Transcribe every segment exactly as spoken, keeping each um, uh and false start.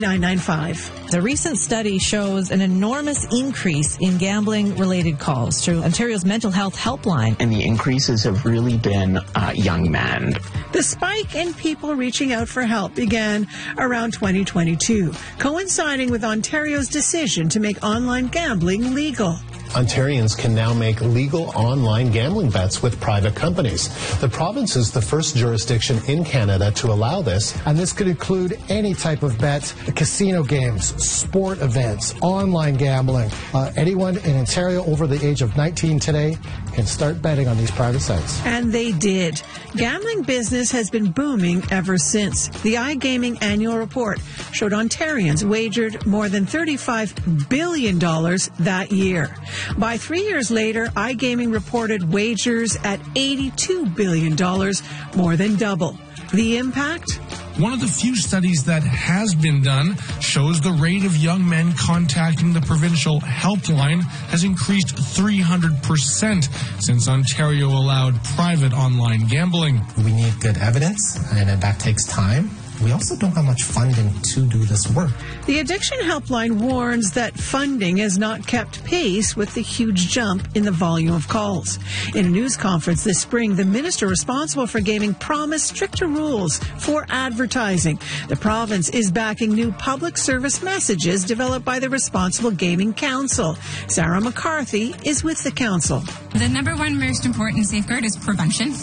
nine nine five. A recent study shows an enormous increase in gambling-related calls through Ontario's mental health helpline. And the increases have really been uh, young men. The spike in people reaching out for help began around twenty twenty-two, coinciding with Ontario's decision to make online gambling legal. Ontarians can now make legal online gambling bets with private companies. The province is the first jurisdiction in Canada to allow this. And this could include any type of bet, casino games, sport events, online gambling. Uh, anyone in Ontario over the age of nineteen today can start betting on these private sites. And they did. Gambling business has been booming ever since. The iGaming annual report showed Ontarians wagered more than thirty-five billion dollars that year. By three years later, iGaming reported wagers at eighty-two billion dollars, more than double. The impact? One of the few studies that has been done shows the rate of young men contacting the provincial helpline has increased three hundred percent since Ontario allowed private online gambling. We need good evidence, and that takes time. We also don't have much funding to do this work. The Addiction Helpline warns that funding has not kept pace with the huge jump in the volume of calls. In a news conference this spring, the minister responsible for gaming promised stricter rules for advertising. The province is backing new public service messages developed by the Responsible Gaming Council. Sarah McCarthy is with the council. The number one most important safeguard is prevention.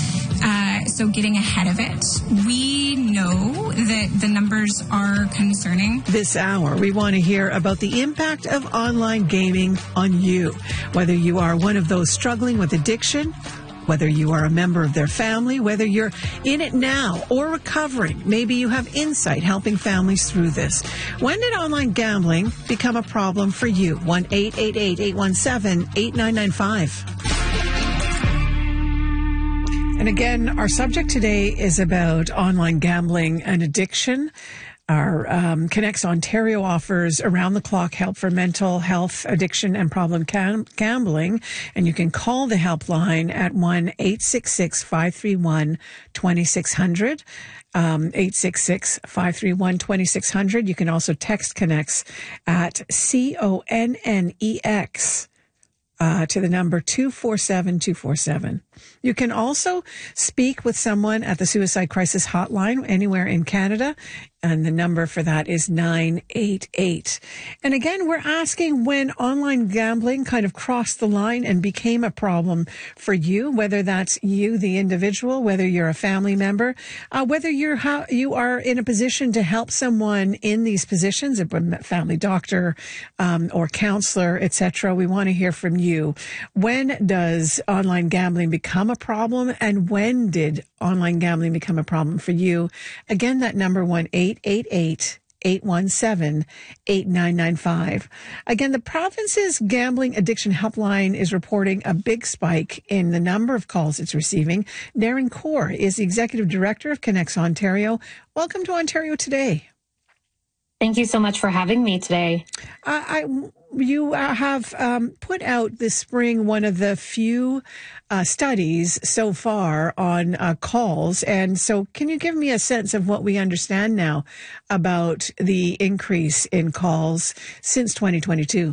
Uh, so getting ahead of it. We know that the numbers are concerning. This hour, we want to hear about the impact of online gaming on you. Whether you are one of those struggling with addiction, whether you are a member of their family, whether you're in it now or recovering, maybe you have insight helping families through this. When did online gambling become a problem for you? one eight eight eight, eight one seven, eight nine nine five. And again, our subject today is about online gambling and addiction. Our um, Connects Ontario offers around-the-clock help for mental health, addiction, and problem cam- gambling. And you can call the helpline at one eight six six, five three one, two six zero zero. Um, eight six six, five three one, two six zero zero. You can also text Connects at C O N N E X. Uh, to the number two four seven two four seven. You can also speak with someone at the Suicide Crisis Hotline anywhere in Canada, and the number for that is nine eight eight. And again, we're asking when online gambling kind of crossed the line and became a problem for you, whether that's you, the individual, whether you're a family member, uh, whether you're how, you are in a position to help someone in these positions, a family doctor um, or counselor, et cetera. We want to hear from you. When does online gambling become a problem, and when did online gambling become a problem for you? Again, that number one eight eight eight, eight one seven, eight nine nine five. Again, the province's gambling addiction helpline is reporting a big spike in the number of calls it's receiving. Darren Kaur is the executive director of Connects Ontario. Welcome to Ontario Today. Thank you so much for having me today. Uh, I, you uh, have um, put out this spring one of the few uh, studies so far on uh, calls. And so can you give me a sense of what we understand now about the increase in calls since twenty twenty-two?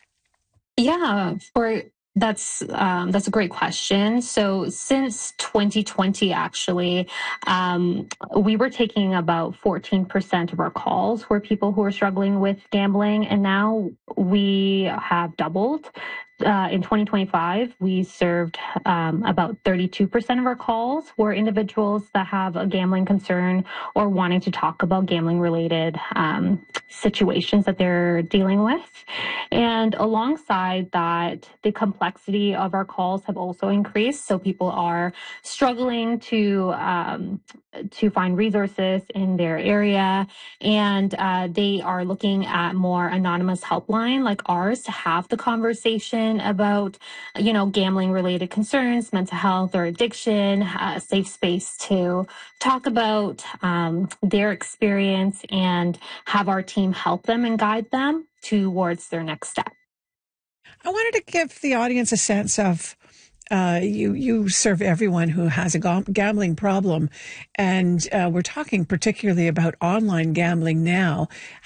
Yeah, for That's um, that's a great question. So since twenty twenty, actually, um, we were taking about fourteen percent of our calls were people who were struggling with gambling, and now we have doubled. Uh, in twenty twenty-five, we served um, about thirty-two percent of our calls were individuals that have a gambling concern or wanting to talk about gambling-related um, situations that they're dealing with. And alongside that, the complexity of our calls have also increased. So people are struggling to um, to find resources in their area, and uh, they are looking at more anonymous helpline like ours to have the conversation about, you know, gambling related concerns, mental health or addiction, a safe space to talk about um, their experience and have our team help them and guide them towards their next step. I wanted to give the audience a sense of uh, you you serve everyone who has a gam- gambling problem, and uh, we're talking particularly about online gambling now.